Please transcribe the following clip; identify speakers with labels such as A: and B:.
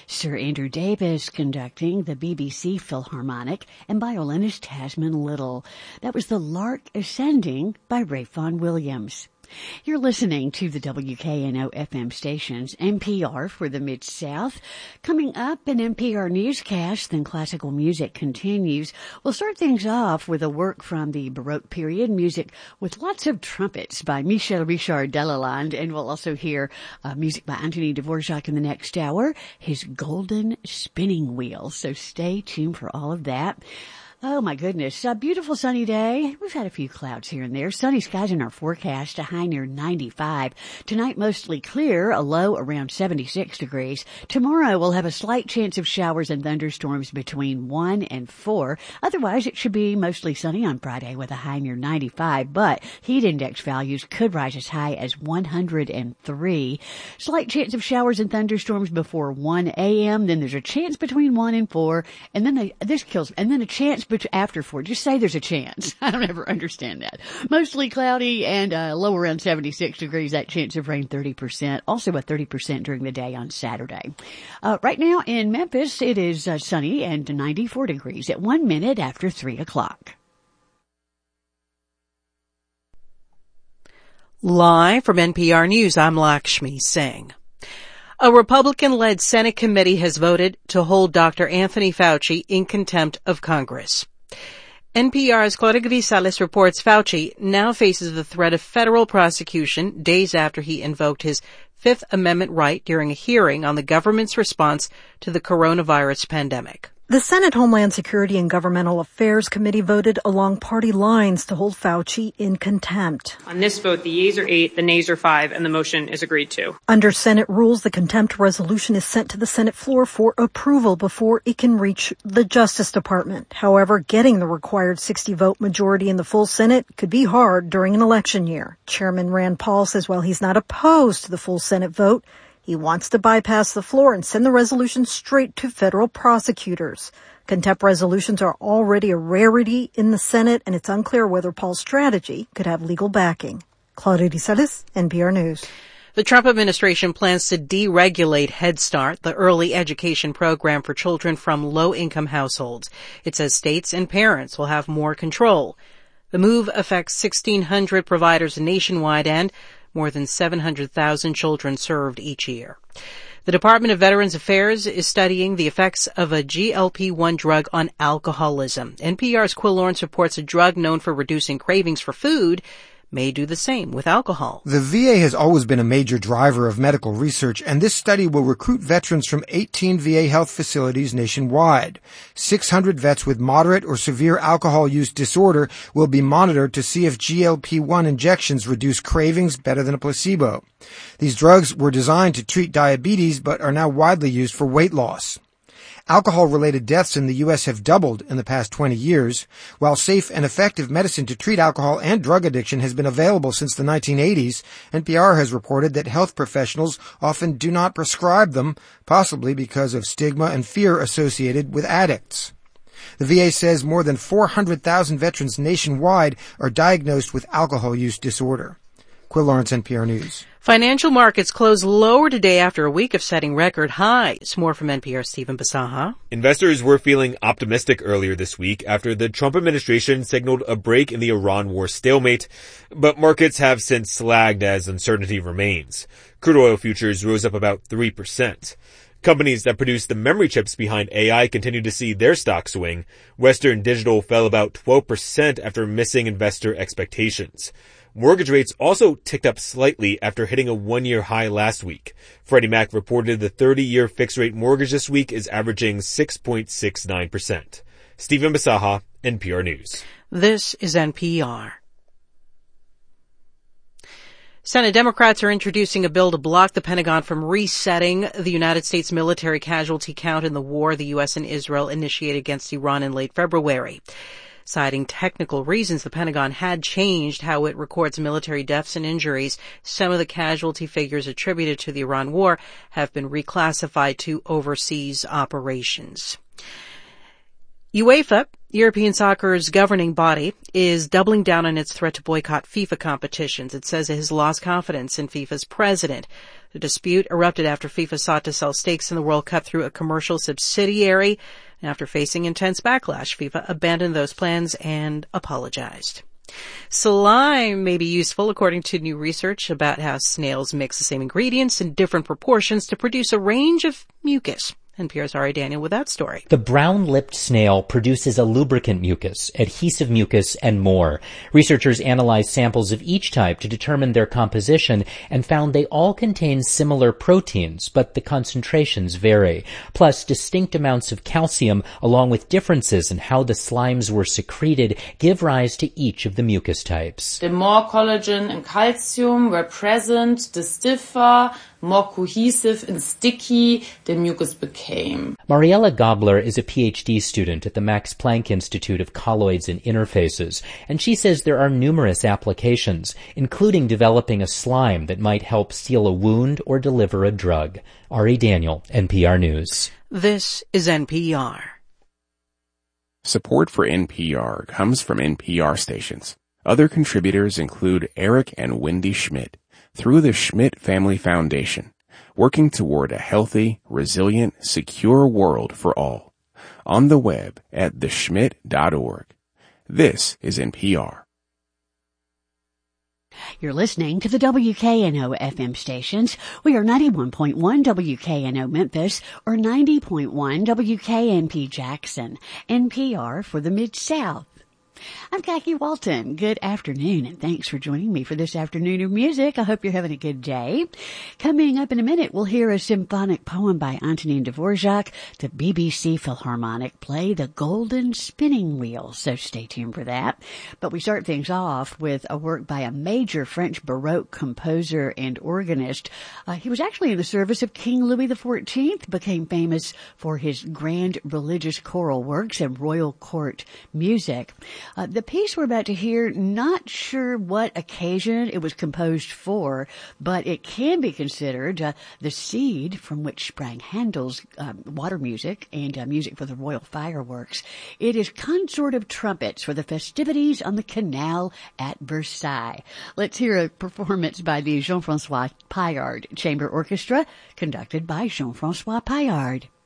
A: Sir Andrew Davis conducting the BBC Philharmonic, and violinist Tasman Little. That was The Lark Ascending by Ralph Vaughan Williams. You're listening to the WKNO FM stations, NPR for the Mid-South. Coming up, an NPR newscast, then classical music continues. We'll start things off with a work from the Baroque period, music with lots of trumpets by Michel Richard Delalande, and we'll also hear music by Anthony Dvorak in the next hour, his Golden Spinning Wheel. So stay tuned for all of that. Oh my goodness, a beautiful sunny day. We've had a few clouds here and there. Sunny skies in our forecast, a high near 95. Tonight mostly clear, a low around 76 degrees. Tomorrow we'll have a slight chance of showers and thunderstorms between 1 and 4. Otherwise it should be mostly sunny on Friday with a high near 95, but heat index values could rise as high as 103. Slight chance of showers and thunderstorms before 1 a.m. Then there's a chance between 1 and 4, and then a chance after 4. Just say there's a chance. I don't ever understand that. Mostly cloudy and low around 76 degrees. That chance of rain 30%. Also a 30% during the day on Saturday. Right now in Memphis, it is sunny and 94 degrees at 1 minute after 3 o'clock.
B: Live from NPR News, I'm Lakshmi Singh. A Republican-led Senate committee has voted to hold Dr. Anthony Fauci in contempt of Congress. NPR's Claudia Grisales reports Fauci now faces the threat of federal prosecution days after he invoked his Fifth Amendment right during a hearing on the government's response to the coronavirus pandemic.
C: The Senate Homeland Security and Governmental Affairs Committee voted along party lines to hold Fauci in contempt.
D: On this vote, the yeas are 8, the nays are 5, and the motion is agreed to.
C: Under Senate rules, the contempt resolution is sent to the Senate floor for approval before it can reach the Justice Department. However, getting the required 60-vote majority in the full Senate could be hard during an election year. Chairman Rand Paul says while he's not opposed to the full Senate vote, he wants to bypass the floor and send the resolution straight to federal prosecutors. Contempt resolutions are already a rarity in the Senate, and it's unclear whether Paul's strategy could have legal backing. Claudia Grisales, NPR News.
B: The Trump administration plans to deregulate Head Start, the early education program for children from low-income households. It says states and parents will have more control. The move affects 1,600 providers nationwide and more than 700,000 children served each year. The Department of Veterans Affairs is studying the effects of a GLP-1 drug on alcoholism. NPR's Quill Lawrence reports a drug known for reducing cravings for food may do the same with alcohol.
E: The VA has always been a major driver of medical research, and this study will recruit veterans from 18 VA health facilities nationwide. 600 vets with moderate or severe alcohol use disorder will be monitored to see if GLP-1 injections reduce cravings better than a placebo. These drugs were designed to treat diabetes but are now widely used for weight loss. Alcohol-related deaths in the U.S. have doubled in the past 20 years. While safe and effective medicine to treat alcohol and drug addiction has been available since the 1980s, NPR has reported that health professionals often do not prescribe them, possibly because of stigma and fear associated with addicts. The VA says more than 400,000 veterans nationwide are diagnosed with alcohol use disorder. Quill Lawrence, NPR News.
B: Financial markets closed lower today after a week of setting record highs. More from NPR's Stephen Basaha.
F: Investors were feeling optimistic earlier this week after the Trump administration signaled a break in the Iran war stalemate, but markets have since lagged as uncertainty remains. Crude oil futures rose up about 3%. Companies that produce the memory chips behind AI continue to see their stock swing. Western Digital fell about 12% after missing investor expectations. Mortgage rates also ticked up slightly after hitting a one-year high last week. Freddie Mac reported the 30-year fixed-rate mortgage this week is averaging 6.69%. Stephen Basaha, NPR News.
B: This is NPR. Senate Democrats are introducing a bill to block the Pentagon from resetting the United States military casualty count in the war the U.S. and Israel initiated against Iran in late February. Citing technical reasons, the Pentagon had changed how it records military deaths and injuries. Some of the casualty figures attributed to the Iran war have been reclassified to overseas operations. UEFA, European soccer's governing body, is doubling down on its threat to boycott FIFA competitions. It says it has lost confidence in FIFA's president. The dispute erupted after FIFA sought to sell stakes in the World Cup through a commercial subsidiary. And after facing intense backlash, FIFA abandoned those plans and apologized. Slime may be useful according to new research about how snails mix the same ingredients in different proportions to produce a range of mucus. NPR's Ari Daniel with that story.
G: The brown-lipped snail produces a lubricant mucus, adhesive mucus, and more. Researchers analyzed samples of each type to determine their composition and found they all contain similar proteins, but the concentrations vary. Plus, distinct amounts of calcium, along with differences in how the slimes were secreted, give rise to each of the mucus types.
H: The more collagen and calcium were present, the stiffer, more cohesive and sticky the mucus became.
G: Mariella Gabler is a PhD student at the Max Planck Institute of Colloids and Interfaces, and she says there are numerous applications, including developing a slime that might help seal a wound or deliver a drug. Ari Daniel, NPR News.
B: This is NPR.
I: Support for NPR comes from NPR stations. Other contributors include Eric and Wendy Schmidt through the Schmidt Family Foundation, working toward a healthy, resilient, secure world for all. On the web at theschmidt.org. This is NPR.
A: You're listening to the WKNO FM stations. We are 91.1 WKNO Memphis or 90.1 WKNP Jackson. NPR for the Mid-South. I'm Khaki Walton. Good afternoon, and thanks for joining me for this afternoon of music. I hope you're having a good day. Coming up in a minute, we'll hear a symphonic poem by Antonin Dvorak. The BBC Philharmonic play The Golden Spinning Wheel, so stay tuned for that. But we start things off with a work by a major French Baroque composer and organist. He was actually in the service of King Louis XIV, became famous for his grand religious choral works and royal court music. The piece we're about to hear, not sure what occasion it was composed for, but it can be considered the seed from which sprang Handel's water music and music for the royal fireworks. It is Consort of Trumpets for the festivities on the canal at Versailles. Let's hear a performance by the Jean-François Paillard Chamber Orchestra, conducted by Jean-François Paillard.